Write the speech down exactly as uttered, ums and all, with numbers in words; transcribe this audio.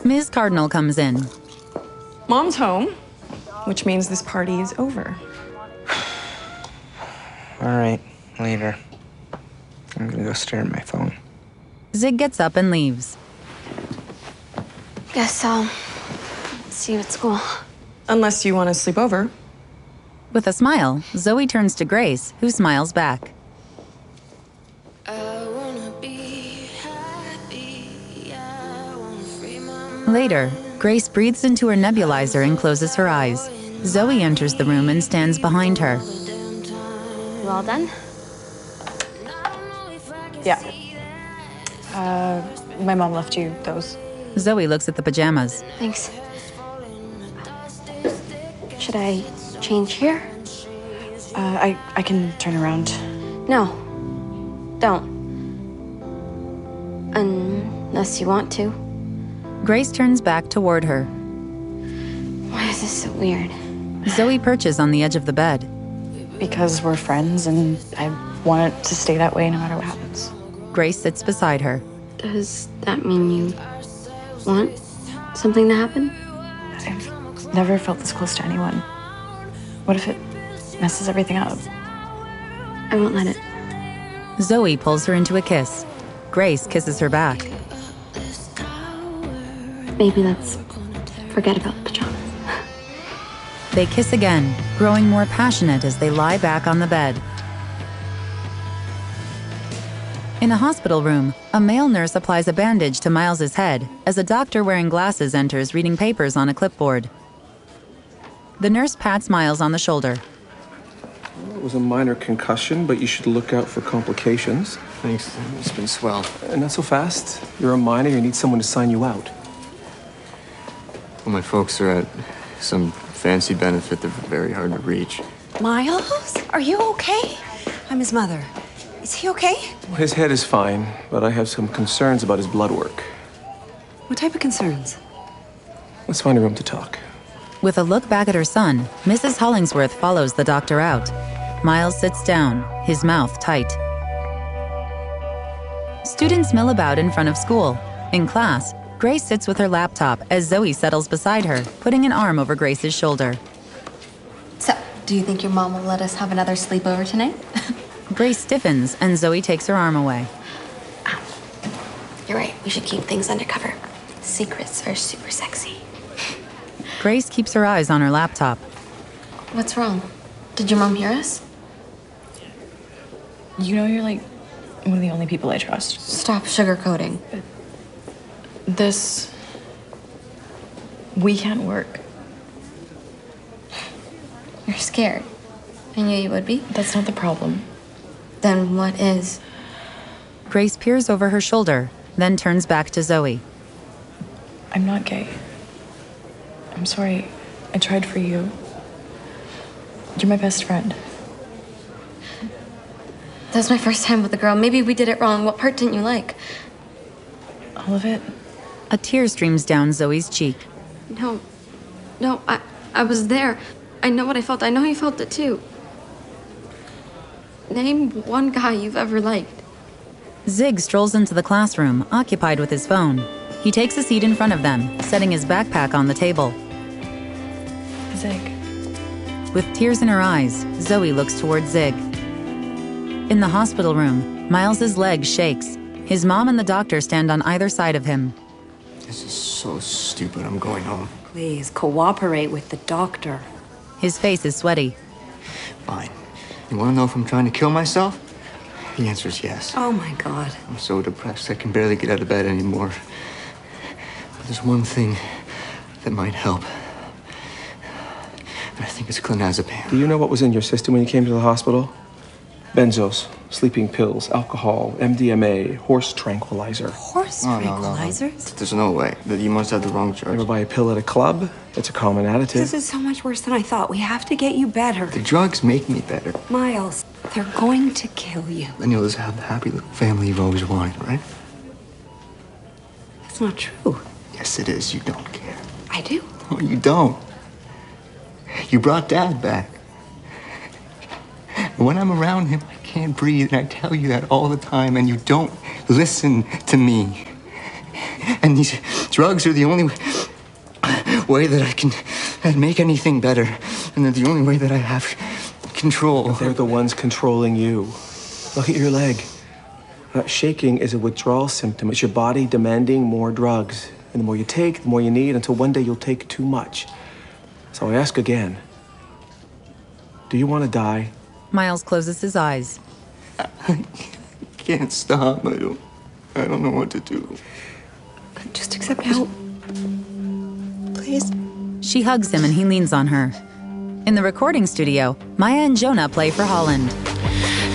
Miz Cardinal comes in. Mom's home, which means this party is over. All right, later. I'm gonna go stare at my phone. Zig gets up and leaves. Guess I'll see you at school. Unless you want to sleep over. With a smile, Zoe turns to Grace, who smiles back. Later, Grace breathes into her nebulizer and closes her eyes. Zoe enters the room and stands behind her. You all done? Yeah. Uh, my mom left you those. Zoe looks at the pajamas. Thanks. Should I change here? Uh, I, I can turn around. No. Don't. Unless you want to. Grace turns back toward her. Why is this so weird? Zoe perches on the edge of the bed. Because we're friends and I want it to stay that way no matter what happens. Grace sits beside her. Does that mean you want something to happen? I've never felt this close to anyone. What if it messes everything up? I won't let it. Zoe pulls her into a kiss. Grace kisses her back. Maybe let's forget about the pajamas. They kiss again, growing more passionate as they lie back on the bed. In a hospital room, a male nurse applies a bandage to Miles's head as a doctor wearing glasses enters reading papers on a clipboard. The nurse pats Miles on the shoulder. Well, it was a minor concussion, but you should look out for complications. Thanks. It's been swell. Uh, not so fast. You're a minor. You need someone to sign you out. Well, my folks are at some fancy benefit. They're very hard to reach. Miles, are you okay? I'm his mother. Is he okay? Well, his head is fine, but I have some concerns about his blood work. What type of concerns? Let's find a room to talk. With a look back at her son, Missus Hollingsworth follows the doctor out. Miles sits down, his mouth tight. Students mill about in front of school. In class, Grace sits with her laptop as Zoe settles beside her, putting an arm over Grace's shoulder. So, do you think your mom will let us have another sleepover tonight? Grace stiffens and Zoe takes her arm away. You're right. We should keep things undercover. Secrets are super sexy. Grace keeps her eyes on her laptop. What's wrong? Did your mom hear us? You know you're like one of the only people I trust. Stop sugarcoating. This... we can't work. You're scared. I knew you would be. That's not the problem. Then what is? Grace peers over her shoulder, then turns back to Zoe. I'm not gay. I'm sorry. I tried for you. You're my best friend. That was my first time with a girl. Maybe we did it wrong. What part didn't you like? All of it. A tear streams down Zoe's cheek. No. No, I, I was there. I know what I felt. I know you felt it too. Name one guy you've ever liked. Zig strolls into the classroom, occupied with his phone. He takes a seat in front of them, setting his backpack on the table. Zig. With tears in her eyes, Zoe looks toward Zig. In the hospital room, Miles's leg shakes. His mom and the doctor stand on either side of him. This is so stupid. I'm going home. Please cooperate with the doctor. His face is sweaty. Fine. You want to know if I'm trying to kill myself? The answer is yes. Oh my God. I'm so depressed I can barely get out of bed anymore. But there's one thing that might help. And I think it's clonazepam. Do you know what was in your system when you came to the hospital? Benzos, sleeping pills, alcohol, M D M A, horse tranquilizer. Horse No, no, no, no. tranquilizers? There's no way. That you must have the wrong charge. Ever buy a pill at a club? It's a common additive. This is so much worse than I thought. We have to get you better. The drugs make me better. Miles, they're going to kill you. Then you'll just have the happy little family you've always wanted, right? That's not true. Yes, it is. You don't care. I do. No, you don't. You brought Dad back. And when I'm around him, I can't breathe, and I tell you that all the time, and you don't listen to me. And these drugs are the only way that I can make anything better. And they're the only way that I have control. They're the ones controlling you. Look at your leg. That shaking is a withdrawal symptom. It's your body demanding more drugs. And the more you take, the more you need, until one day you'll take too much. So I ask again, do you want to die? Miles closes his eyes. I can't stop. I don't, I don't know what to do. Just accept help. Please. She hugs him and he leans on her. In the recording studio, Maya and Jonah play for Holland.